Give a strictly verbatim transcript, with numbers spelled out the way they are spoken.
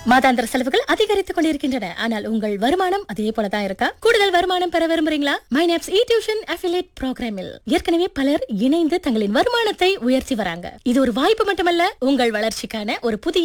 மாதாந்திர செலவுகள் அதிகரித்துக் கொண்டிருக்கின்றன. ஆனால் உங்கள் வருமானம் அதே போலதான் இருக்கா? கூடுதல் வருமானம் பெற விரும்புறீங்களா? மைனாப்ஸ் இ டியூஷன் அஃபிலியேட் புரோகிராமில் ஏற்கனவே பலர் இணைந்து தங்களின் வருமானத்தை உயர்த்தி வராங்க. இது ஒரு வாய்ப்பு மட்டுமல்ல, உங்கள் வளர்ச்சிக்கான ஒரு புதிய